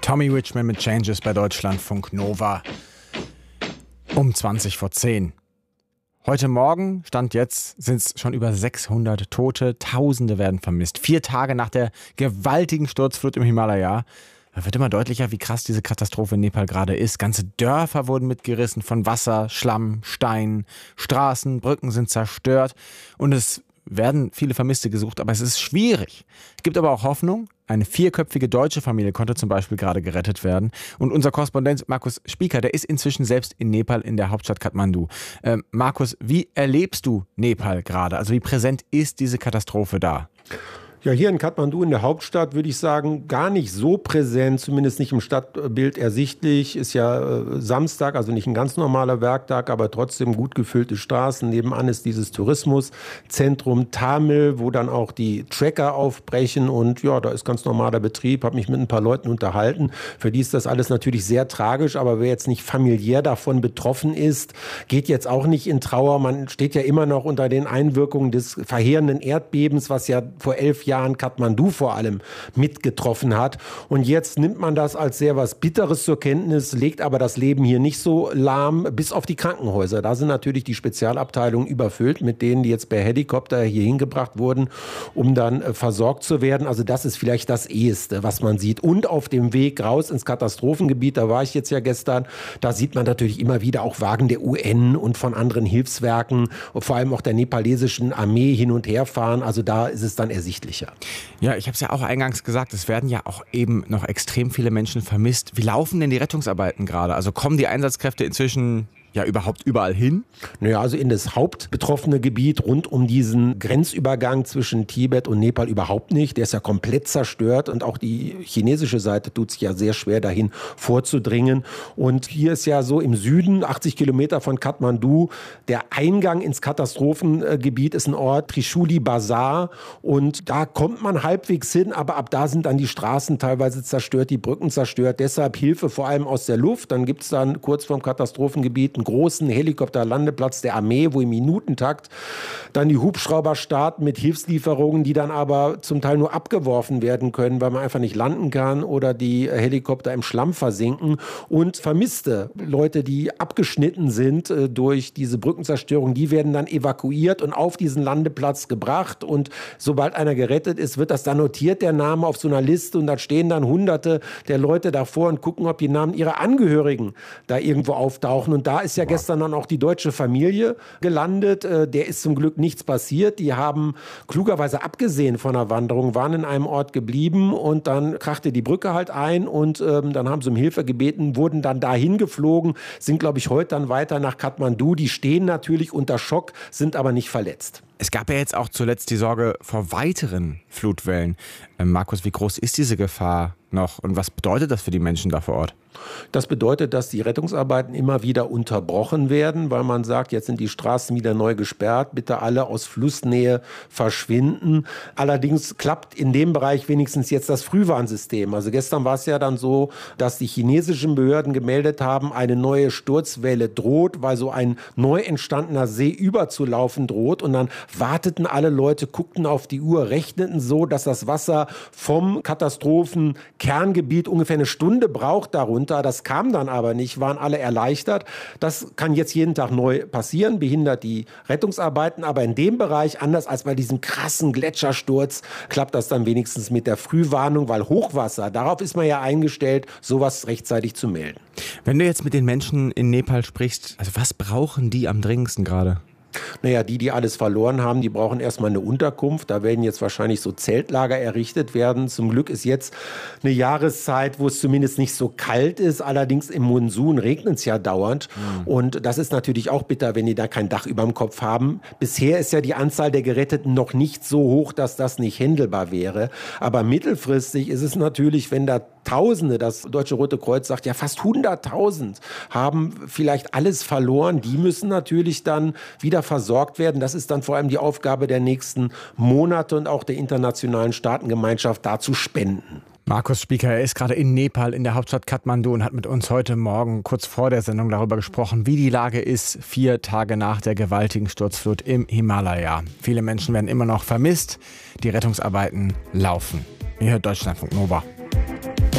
Tommy Richman mit Changes bei Deutschlandfunk Nova um 10:20. Heute Morgen, Stand jetzt, sind es schon über 600 Tote, Tausende werden vermisst. 4 Tage nach der gewaltigen Sturzflut im Himalaya. Da wird immer deutlicher, wie krass diese Katastrophe in Nepal gerade ist. Ganze Dörfer wurden mitgerissen von Wasser, Schlamm, Steinen. Straßen, Brücken sind zerstört. Und es werden viele Vermisste gesucht, aber es ist schwierig. Es gibt aber auch Hoffnung. Eine 4-köpfige deutsche Familie konnte zum Beispiel gerade gerettet werden. Und unser Korrespondent Markus Spieker, der ist inzwischen selbst in Nepal, in der Hauptstadt Kathmandu. Markus, wie erlebst du Nepal gerade? Also wie präsent ist diese Katastrophe da? Ja, hier in Kathmandu, in der Hauptstadt, würde ich sagen, gar nicht so präsent, zumindest nicht im Stadtbild ersichtlich. Ist ja Samstag, also nicht ein ganz normaler Werktag, aber trotzdem gut gefüllte Straßen. Nebenan ist dieses Tourismuszentrum Tamil, wo dann auch die Trekker aufbrechen. Und ja, da ist ganz normaler Betrieb, habe mich mit ein paar Leuten unterhalten. Für die ist das alles natürlich sehr tragisch, aber wer jetzt nicht familiär davon betroffen ist, geht jetzt auch nicht in Trauer. Man steht ja immer noch unter den Einwirkungen des verheerenden Erdbebens, was ja vor 11 Jahren Kathmandu vor allem mitgetroffen hat. Und jetzt nimmt man das als sehr was Bitteres zur Kenntnis, legt aber das Leben hier nicht so lahm, bis auf die Krankenhäuser. Da sind natürlich die Spezialabteilungen überfüllt mit denen, die jetzt per Helikopter hier hingebracht wurden, um dann versorgt zu werden. Also das ist vielleicht das Eheste, was man sieht. Und auf dem Weg raus ins Katastrophengebiet, da war ich jetzt ja gestern, da sieht man natürlich immer wieder auch Wagen der UN und von anderen Hilfswerken und vor allem auch der nepalesischen Armee hin und her fahren. Also da ist es dann ersichtlicher. Ja, ich habe es ja auch eingangs gesagt, es werden ja auch eben noch extrem viele Menschen vermisst. Wie laufen denn die Rettungsarbeiten gerade? Also kommen die Einsatzkräfte inzwischen ja überhaupt überall hin? Naja, also in das hauptbetroffene Gebiet rund um diesen Grenzübergang zwischen Tibet und Nepal überhaupt nicht. Der ist ja komplett zerstört und auch die chinesische Seite tut sich ja sehr schwer, dahin vorzudringen. Und hier ist ja so im Süden, 80 Kilometer von Kathmandu, der Eingang ins Katastrophengebiet ist ein Ort, Trishuli Bazar. Und da kommt man halbwegs hin, aber ab da sind dann die Straßen teilweise zerstört, die Brücken zerstört. Deshalb Hilfe vor allem aus der Luft. Dann gibt es dann kurz vorm Katastrophengebiet einen großen Helikopterlandeplatz der Armee, wo im Minutentakt dann die Hubschrauber starten mit Hilfslieferungen, die dann aber zum Teil nur abgeworfen werden können, weil man einfach nicht landen kann oder die Helikopter im Schlamm versinken. Und vermisste Leute, die abgeschnitten sind durch diese Brückenzerstörung, die werden dann evakuiert und auf diesen Landeplatz gebracht. Und sobald einer gerettet ist, wird das dann notiert, der Name auf so einer Liste. Und da stehen dann Hunderte der Leute davor und gucken, ob die Namen ihrer Angehörigen da irgendwo auftauchen. Und da ist ja gestern dann auch die deutsche Familie gelandet. Der ist zum Glück nichts passiert. Die haben klugerweise abgesehen von der Wanderung, waren in einem Ort geblieben und dann krachte die Brücke halt ein und dann haben sie um Hilfe gebeten, wurden dann dahin geflogen, sind, glaube ich, heute dann weiter nach Kathmandu. Die stehen natürlich unter Schock, sind aber nicht verletzt. Es gab ja jetzt auch zuletzt die Sorge vor weiteren Flutwellen. Markus, wie groß ist diese Gefahr noch und was bedeutet das für die Menschen da vor Ort? Das bedeutet, dass die Rettungsarbeiten immer wieder unterbrochen werden, weil man sagt, jetzt sind die Straßen wieder neu gesperrt, bitte alle aus Flussnähe verschwinden. Allerdings klappt in dem Bereich wenigstens jetzt das Frühwarnsystem. Also gestern war es ja dann so, dass die chinesischen Behörden gemeldet haben, eine neue Sturzwelle droht, weil so ein neu entstandener See überzulaufen droht. Und dann warteten alle Leute, guckten auf die Uhr, rechneten so, dass das Wasser vom Katastrophenkerngebiet ungefähr eine Stunde braucht darunter. Das kam dann aber nicht, waren alle erleichtert. Das kann jetzt jeden Tag neu passieren, behindert die Rettungsarbeiten. Aber in dem Bereich, anders als bei diesem krassen Gletschersturz, klappt das dann wenigstens mit der Frühwarnung, weil Hochwasser, darauf ist man ja eingestellt, sowas rechtzeitig zu melden. Wenn du jetzt mit den Menschen in Nepal sprichst, also was brauchen die am dringendsten gerade? Naja, die alles verloren haben, die brauchen erstmal eine Unterkunft. Da werden jetzt wahrscheinlich so Zeltlager errichtet werden. Zum Glück ist jetzt eine Jahreszeit, wo es zumindest nicht so kalt ist. Allerdings im Monsun regnet es ja dauernd. Und das ist natürlich auch bitter, wenn die da kein Dach über dem Kopf haben. Bisher ist ja die Anzahl der Geretteten noch nicht so hoch, dass das nicht händelbar wäre. Aber mittelfristig ist es natürlich, wenn da Tausende, das Deutsche Rote Kreuz sagt, ja fast 100.000 haben vielleicht alles verloren. Die müssen natürlich dann wieder versorgt werden. Das ist dann vor allem die Aufgabe der nächsten Monate und auch der internationalen Staatengemeinschaft, da zu spenden. Markus Spieker, er ist gerade in Nepal, in der Hauptstadt Kathmandu und hat mit uns heute Morgen kurz vor der Sendung darüber gesprochen, wie die Lage ist, 4 Tage nach der gewaltigen Sturzflut im Himalaya. Viele Menschen werden immer noch vermisst. Die Rettungsarbeiten laufen. Ihr hört Deutschlandfunk Nova.